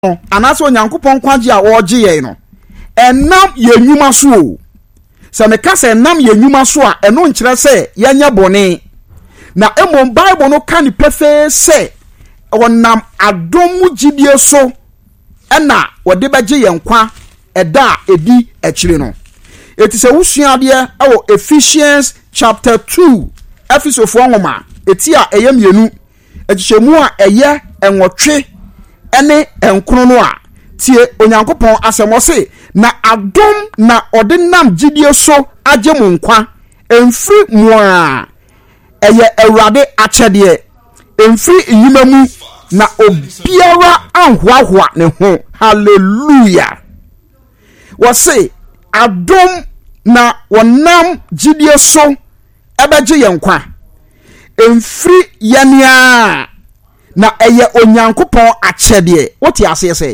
anaso Onyankopon kwagye a woje ye no enam ye nnwuma so o se meka se enam ye nnwuma so a eno nkire se yenya bone na emom Bible no ka ni pefe se wonam adom gidie so ena wode beje ye nkwa eda edi akire no etise wusuade ewo Ephesians chapter 2 Efesofo nwoma eti a eyem yenu echichemu a eye enwotwe ene enkrono no a tie Onyankopon asemose na adom na odinam gidie so agye mu nkwa emfiri mu a eye Awurade akyede emfiri yimamu na obiara anhoahoa ne ho. Hallelujah. Wose adom na wonam gidie so ebegye yenkwa emfiri yania na eye Onyankopon akyede. Wote ase sei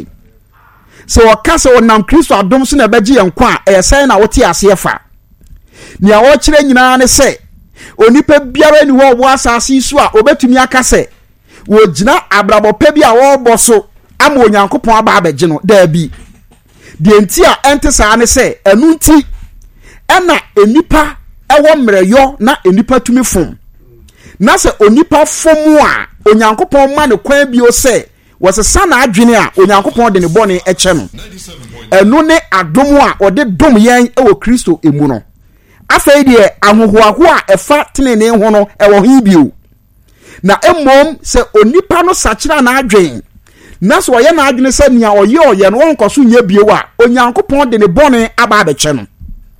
so wakase wonam Kristo adom so na ebegye yenkwa sei na wote ase fa nia wo kire nyina ne se onipa biara ni wo wo asase so a obetumi akase wo gina abrabopa bi a wo boso ama Onyankopon aba abegye no da bi de enti a ente saa ne se enu nti ena enipa ewo mreyo na enipa tumi fom na se onipa fom a Onyankopon ma ne kwan bi o se wasesa na adwene a Onyankopon de ne bone eche no enu ne adom a ode dom yen ewo Kristo emu no afei de ahohoaho a efa tenene ho no ewo hibio na emom se onipa no sakira na adwen na so ye na adwene se nia oye no wonkoso nya bio a Onyankopon de ne bone aba abeche no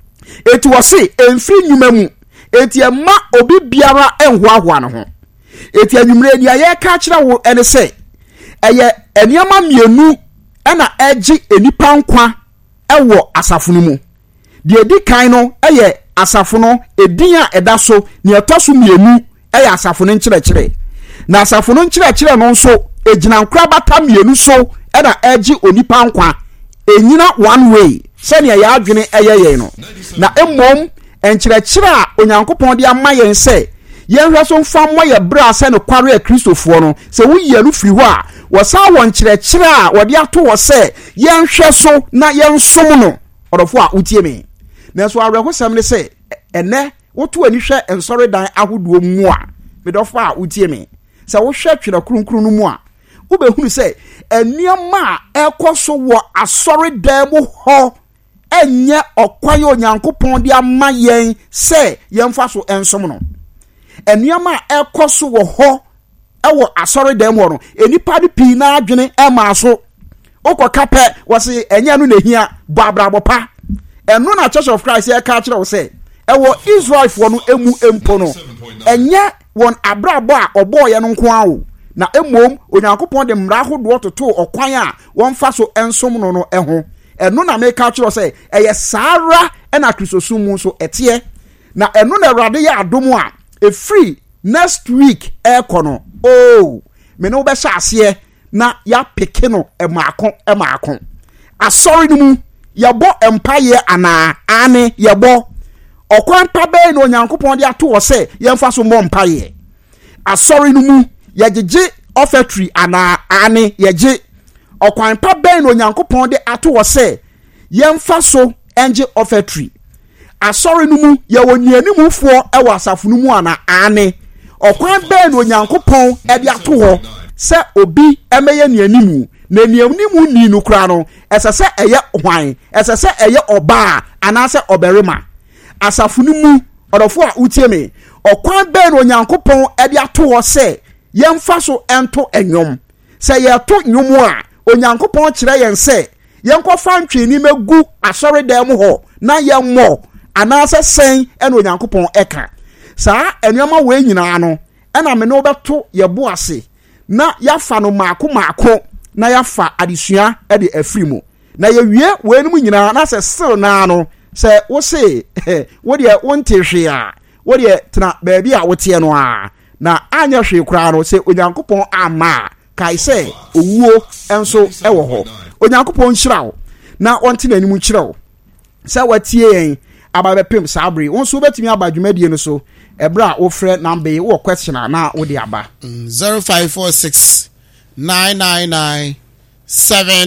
eti wose emfiri nyuma mu eti ema obi biara enhoahoa no ho eti anwumre dia ye ka kira wo ene se eye eniama mienu na egi enipa nkwa ewo asafo no mu de edi kan no eye asafo no edin a eda so ne etoso mienu eye asafo no nkyerɛkyerɛ na asafo no nkyerɛkyerɛ no nso ejina nkra bata mienu so na egi onipa nkwa enyina one way se ne ya adwene eye no na emom enkyerɛkyerɛ a Onyankopon de ama yen se yenhwe so mfa mo ye bra se ne kware a Kristofo no se wo ye no firi ho a wasa won kyerɛkyerɛ a wode ato wo se yenhwe so na yensom no odofo a utie me na so awerɛhosɛm ne se ene woto ani hwɛ ensɔre dan ahodoɔ mu a medɔfo a utie me se wo hwɛ twere kronkron no mu a wo behunu se eniama a ekoso wo asɔre dan mu ho enye okwaye Onyankopon de ama yen se yemfa so ensom no eniama a ekoso wo ho ewo asɔre dan mu no enipa de pii na adwene ema so okoka pɛ wose enye no nehia babrabo pa eno na Church of Christ ye ka kire wo se ewo Israel fo no emu empo no enye won abrabo a oboye no nko awo na emom Onyankopon de mmara hodo toto okwan a won fa so ensom no no eho eno na me ka kire se eye sara na Kristosum mu so etie na eno na Awurade ya adom a efree next week ekono me no be sha ase na ya peke no emaako asori no mu yabo empaye ana ane yabo okwan pa be no Onyankopon de ato wo se yemfa so mo mpaye asori no mu yegege offertory ana ane yege okwan pa be no Onyankopon de ato wo se yemfa so enje offertory asori no mu ye wonianimufo ewo asafo no mu ana ane okwan be no Onyankopon e de ato ho se obi emeye nianimu na nianimu ni no kra no esese eye hwan esese eye oba anase oberima asafo no mu odofo a utie me okwan be no Onyankopon e de ato ho se yemfa so ento enwom se ye to nwom a Onyankopon kire yen se yenkofa ntweni megu asori dem ho na yemmo anase sen eno Onyankopon eka saa enwoma we nyina no ena me no beto yebo ase na yafa no maako na yafa adesua e de afrimu na yewie we num nyina na se still na no se wo se wo de wonte hwe a wo de tena baabi a wote no a na anya hwe kura no se Onyankopon ama kai se owuo enso ewo ho Onyankopon hyirawo na onte nanim kyirawo se watie yen ababepem sabri won so betimi abadwumadie no so ebra wo frɛ number yi wo question na wo de aba 0546 999 7